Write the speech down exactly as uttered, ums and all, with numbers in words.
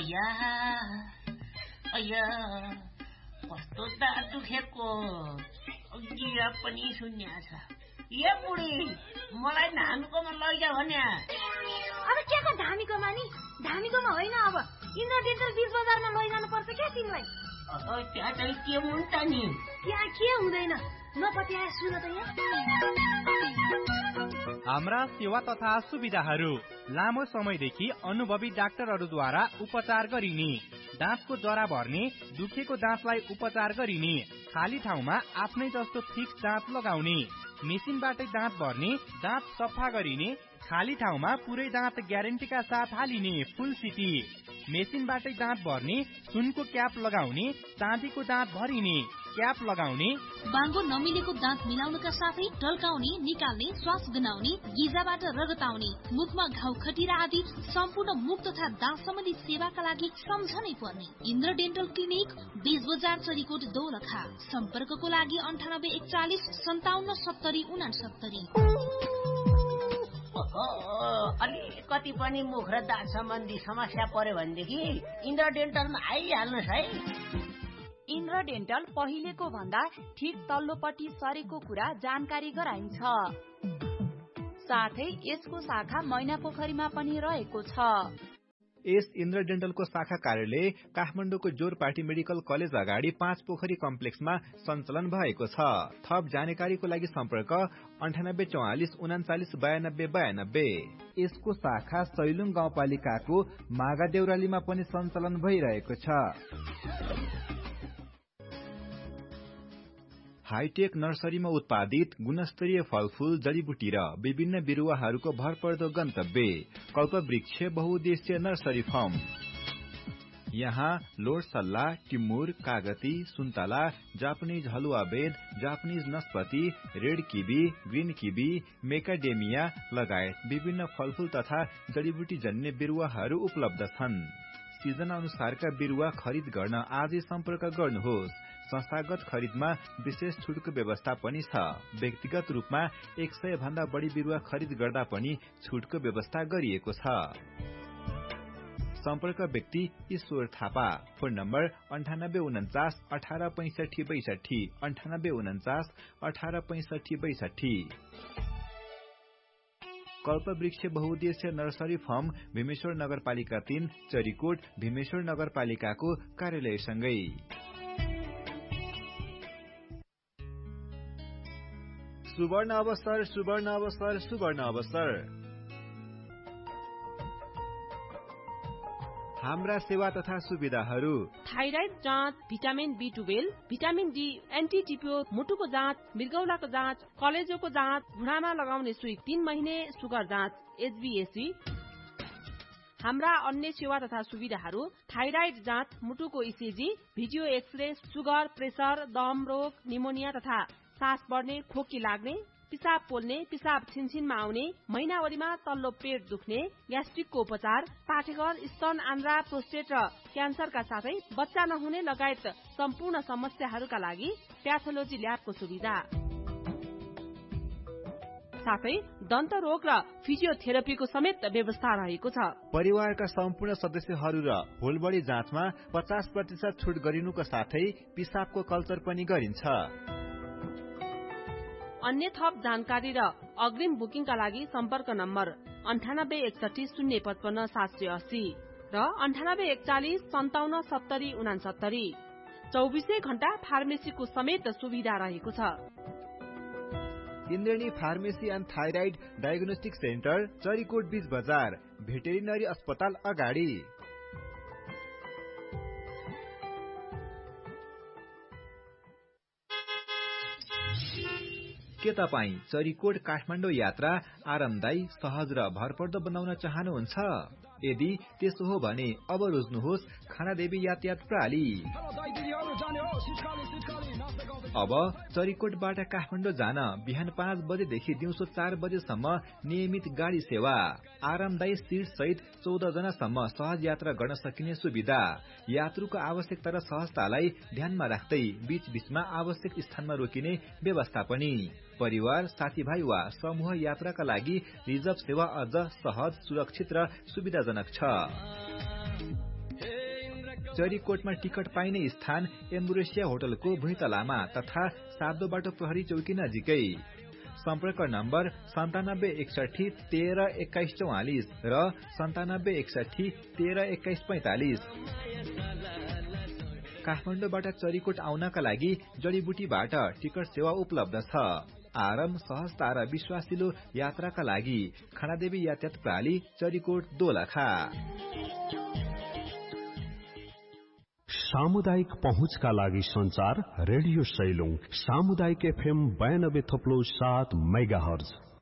अया अया कस्तो दाँत दुखेको गिरा पनि सुन्या छ। ए बुढी मलाई धामीकोमा लैजा भने। अब के को धामीकोमा नि? धामीकोमा होइन, अब इन्द्र डेन्टल बीच बजारमा लैजानु पर्छ क्या तिमीलाई। त्यहाँ चाहिँ के हुन्छ नि? त्यहाँ के हुँदैन, नपत्याए सुन त यहाँ। हाम्रा सेवा तथा सुविधाहरू लामो समयदेखि अनुभवी डाक्टरहरूद्वारा उपचार गरिने, दाँतको जरा भर्ने, दुखेको दाँतलाई उपचार गरिने, खाली ठाउँमा आफ्नै जस्तो फिक्स दाँत लगाउने, मेसिनबाटै दाँत भर्ने, दाँत सफा गरिने, खाली ठाउँमा पुरै दाँत ग्यारेन्टीका साथ हालिने फुल सिटी, मेसिनबाटै दाँत भर्ने, सुनको क्याप लगाउने, चाँदीको दाँत भरिने, क्याप लगाउने, बाङ्गो नमिलेको दाँत मिलाउनका साथै ढल्काउने, निकाल्ने, श्वास गनाउने, गिजाबाट रगत आउने, मुखमा घाउ खटिरा आदि सम्पूर्ण मुख तथा दाँत सम्बन्धी सेवाका लागि सम्झनै पर्ने इन्द्र डेन्टल क्लिनिक, बीच बजार, चरीकोट, दोलखा। सम्पर्कको लागि अन्ठानब्बे एकचालिस सन्ताउन्न सत्तरी उनासत्तरी। अलिकति पनि मुख र दाँत सम्बन्धी समस्या पर्यो भनेदेखि इन्द्र डेन्टलमा आइहाल्नुहोस् है। इन्द्र डेन्टल पहिलेको भन्दा ठिक तल्लोपट्टि सरेको कुरा जानकारी गराइन्छ। साथै यसको शाखा मैना पोखरीमा पनि रहेको छ। यस इन्द्र डेन्टलको शाखा कार्यालय काठमाडौँको जोरपाटी मेडिकल कलेज अगाडि पाँच पोखरी कम्प्लेक्समा सञ्चालन भएको छ। थप जानकारीको लागि सम्पर्क अन्ठानब्बे चौवालिस उनाचालिस बयानब्बे बयानब्बे। यसको शाखा सैलुङ गाउँपालिकाको मागा देउरालीमा पनि सञ्चालन भइरहेको छ। हाईटेक नर्सरीमा उत्पादित गुणस्तरीय फलफूल, जडीबुटी र विभिन्न बिरुवाहरूको भरपर्दो गन्तव्य कल्पवृक्ष बहुउद्देश्य नर्सरी फार्म। यहाँ लोडसल्ला, टिमुर, कागती, सुन्तला, जापानिज हलुवा बेद, Japanese नस्पति, red kiwi, green kiwi, मेकाडेमिया लगायत विभिन्न फलफूल तथा जडीबुटी जन्य बिरुवाहरू उपलब्ध छन्। सिजन अनुसारका बिरुवा खरिद गर्न आजै सम्पर्क गर्नुहोस्। संस्थागत खरिदमा विशेष छुटको व्यवस्था पनि छ। व्यक्तिगत रूपमा एक सय भन्दा बढी बिरुवा खरिद गर्दा पनि छुटको व्यवस्था गरिएको छ। सम्पर्क व्यक्ति ईश्वर थापा। फोन नम्बर अन्ठानब्बे उन्चास अठार पैंसठी बैसठी अन्ठानब्बे उन्चास अठार पैंसठी बैसठी। कल्पवृक्ष बहुउद्देश्य नर्सरी फार्म भीमेश्वर नगरपालिका तीन, चरीकोट, भीमेश्वर नगरपालिकाको कार्यालयसँगै। सुवर्ण अवसर, सुवर्ण अवसर, सुवर्ण अवसर। हाम्रा सेवा तथा सुविधाहरू थाइराइड जाँच, vitamin be twelve, vitamin D, anti टिपियो, मुटुको जाँच, मृगौलाको जाँच, कलेजोको जाँच, घुँडामा लगाउने सुई तीन महिने, सुगर जाँच, एचबीएससी। हाम्रा अन्य सेवा तथा सुविधाहरू थाइराइड जाँच, मुटुको ECG, video x-ray, sugar, pressure, दम रोग, निमोनिया तथा सास बढ्ने, खोकी लाग्ने, पिसाब पोल्ने, पिसाब छिनछिनमा आउने, महिनावरीमा तल्लो पेट दुख्ने, ग्यास्ट्रिकको उपचार, पाठेघर, स्तन, आन्द्रा, प्रोस्टेट र क्यान्सरका साथै बच्चा नहुने लगायत सम्पूर्ण समस्याहरूका लागि प्याथोलोजी ल्याबको सुविधा, साथै दन्त रोग र फिजियोथेरापीको समेत व्यवस्था रहेको छ। परिवारका सम्पूर्ण सदस्यहरू र होलबडी जाँचमा पचास प्रतिशत छुट गरिनुको साथै पिसाबको कल्चर पनि गरिन्छ। अन्य थप जानकारी र अग्रिम बुकिङका लागि सम्पर्क नम्बर अन्ठानब्बे एकसठी शून्य पचपन्न सात सय अस्सी र अन्ठानब्बे एकचालिस सन्ताउन्न सत्तरी उनासत्तरी। चौबिसै घण्टा फार्मेसीको समेत सुविधा रहेको छ। Indrani pharmacy and thyroid diagnostic centre, Charikot बीच बजार, भेटेरिनरी अस्पताल अगाडि। के तपाईँ चरीकोट काठमाडौँ यात्रा आरामदायी, सहज र भरपर्दो बनाउन चाहनुहुन्छ? यदि त्यसो हो भने अब रोज्नुहोस् खानादेवी यातायात प्रणाली। अब चरीकोटबाट काठमाडौँ जान बिहान पाँच बजेदेखि दिउँसो चार बजेसम्म नियमित गाडी सेवा, आरामदायी सीट सहित चौध जनासम्म सहज यात्रा गर्न सकिने सुविधा, यात्रुको आवश्यकता र सहजतालाई ध्यानमा राख्दै बीच बीचमा आवश्यक स्थानमा रोकिने व्यवस्था पनि। परिवार, साथीभाइ वा समूह यात्राका लागि रिजर्भ सेवा अझ सहज, सुरक्षित र सुविधाजनक छ। चरीकोटमा टिकट पाइने स्थान एम्बुरेसिया होटलको भुइँतलामा तथा साब्दो बाटो प्रहरी चौकी नजिकै। सम्पर्क नम्बर सन्तानब्बे एकसठी तेह्र एक्काइस चौवालिस र सन्तानब्बे एकसठी तेह्र एक्काइस पैंतालिस। काठमाडौँबाट चरीकोट आउनका लागि जडीबुटीबाट टिकट सेवा उपलब्ध छ। आराम, सहजता र विश्वासिलो यात्राका लागि खानादेवी यातायात प्रणाली, चरीकोट दोलखा। सामुदायिक पहुँचका लागि संचार रेडियो सैलुङ सामुदायिक एफएम बयानब्बे थप्लो सात मेगा हर्ज।